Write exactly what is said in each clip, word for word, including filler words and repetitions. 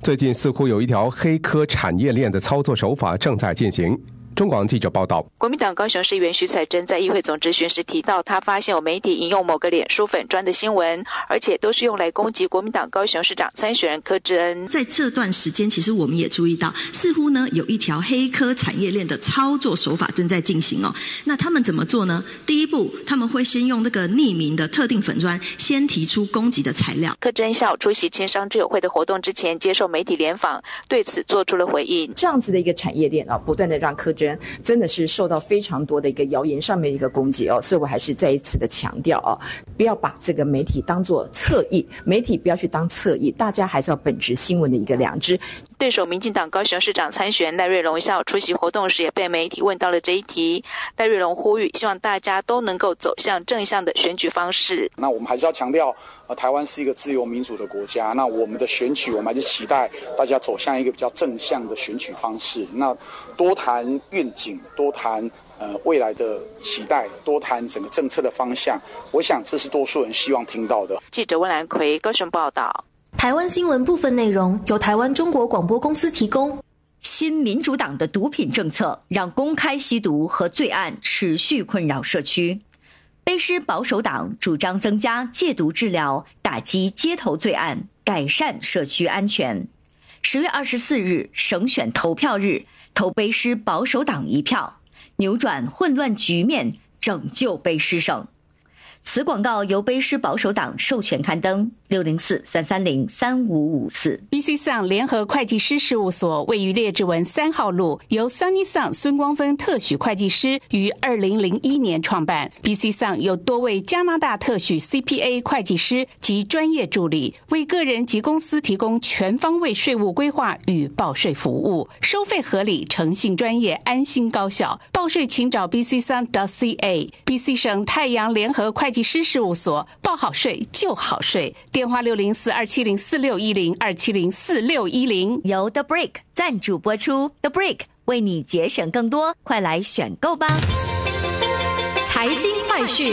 最近似乎有一条黑科产业链的操作手法正在进行。中广记者报道， 国民党高雄市议员徐彩珍在议会总质询时提到，他发现有媒体引用某个脸书粉专的新闻，而且都是用来攻击国民党高雄市长参选人柯志恩。 在这段时间，其实我们也注意到，似乎呢有一条黑科产业链的操作手法正在进行哦。那他们怎么做呢？第一步，他们会先用那个匿名的特定粉专，先提出攻击的材料。 柯志恩下午出席青商之友会的活动之前，接受媒体联访，对此做出了回应。 这样子的一个产业链啊，不断的让柯志恩真的是受到非常多的一个谣言上面的一个攻击哦，所以我还是再一次的强调哦，不要把这个媒体当作侧翼，媒体不要去当侧翼，大家还是要本质新闻的一个良知。 对手民进党高雄市长参选赖瑞隆下午出席活动时，也被媒体问到了这一题。赖瑞隆呼吁，希望大家都能够走向正向的选举方式。 那我们还是要强调，呃，台湾是一个自由民主的国家。那我们的选举，我们还是期待大家走向一个比较正向的选举方式。那多谈愿景，多谈呃未来的期待，多谈整个政策的方向。我想这是多数人希望听到的。 记者温兰奎高雄报道。 台湾新闻部分内容由台湾中国广播公司提供。 新民主党的毒品政策让公开吸毒和罪案持续困扰社区。卑诗保守党主张增加戒毒治疗，打击街头罪案，改善社区安全。十月二十四日省选投票日，投卑诗保守党一票，扭转混乱局面，拯救卑诗省。此广告由卑诗保守党授权刊登，六零四三三零三五五四。 B C Sung 联合会计师事务所位于列治文三号路，由 Sunny Sung 孙光芬特许会计师于二零零一年创办。B C Sung 有多位加拿大特许 C P A 会计师及专业助理，为个人及公司提供全方位税务规划与报税服务，收费合理，诚信专业，安心高效。报税请找 B C Sung C A。 B C 省太阳联合会计师事务所，报好税就好税。电话六零四二七零四六一零二七零四六一零。 由 The Break 赞助播出， The Break 为你节省更多，快来选购吧。 财经快讯。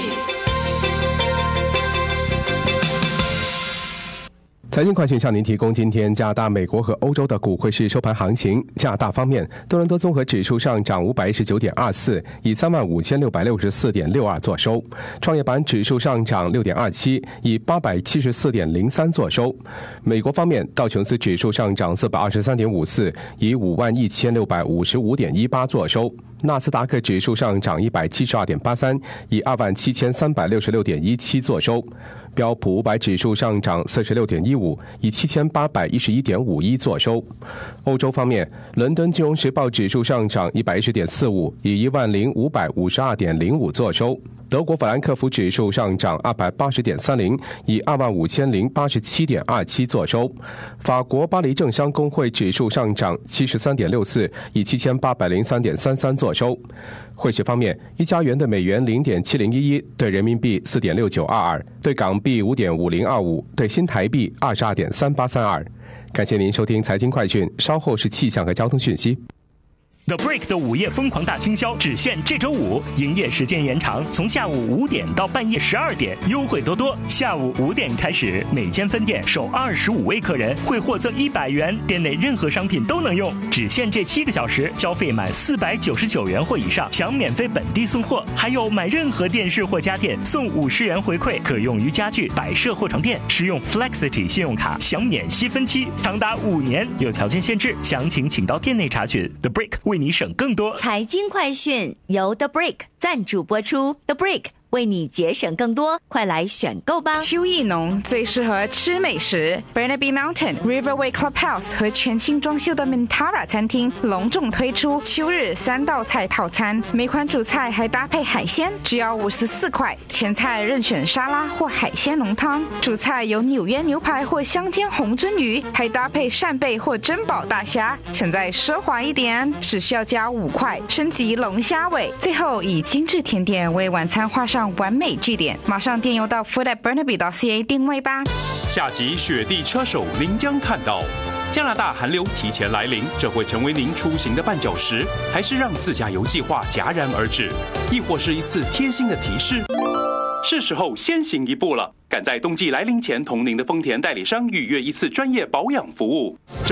财经快讯向您提供今天加拿大、美国和欧洲的股汇市收盘行情。加拿大方面，多伦多综合指数上涨五百一十九点二四，以三万五千六百六十四点六二作收。创业板指数上涨六点二七，以八百七十四点零三作收。美国方面，道琼斯指数上涨四百二十三点五四，以五万一千六百五十五点一八作收。纳斯达克指数上涨一百七十二点八三，以二万七千三百六十六点一七作收。标普五百指数上涨四十六点一五，以七千八百一十一点五一作收。欧洲方面，伦敦金融时报指数上涨一百一十点四五，以一万零五百五十二点零五作收。德国法兰克福指数上涨二百八十点三零，以二万五千零八十七点二七作收。法国巴黎政商工会指数上涨七十三点六四，以七千八百零三点三三作收。汇市方面，一加元对美元零点七零一一，对人民币四点六九二二，对港币五点五零二五，对新台币二十二点三八三二。感谢您收听财经快讯，稍后是气象和交通讯息。 The Break 的午夜疯狂大清销只限这周五，营业时间延长，从下午五点到半夜十二点，优惠多多。下午五点开始，每间分店首二十五位客人会获赠一百元，店内任何商品都能用。只限这七个小时，消费满四百九十九元或以上，享免费本地送货，还有买任何电视或家电送五十元回馈，可用于家具、摆设或床垫。使用 Flexity 信用卡享免息分期，长达五年，有条件限制，详情请到店内查询。The Break 为你省更多。 财经快讯由 The Break 赞助播出， The Break 为你节省更多，快来选购吧。 秋意浓，最适合吃美食。Burnaby Mountain、Riverway Clubhouse 和全新装修的 Mintara 餐厅隆重推出秋日三道菜套餐，每款主菜还搭配海鲜，只要五十四块。前菜任选沙拉或海鲜浓汤，主菜有纽约牛排或香煎红鳟鱼，还搭配扇贝或珍宝大虾。想再奢华一点，只需要加五块，升级龙虾尾。最后以精致甜点为晚餐画上完美句点，马上电邮到 food at burnaby dot c a 定位吧。 下集雪地车手您将看到，加拿大寒流提前来临，这会成为您出行的绊脚石，还是让自驾游计划戛然而止，亦或是一次贴心的提示？是时候先行一步了，赶在冬季来临前同您的丰田代理商预约一次专业保养服务。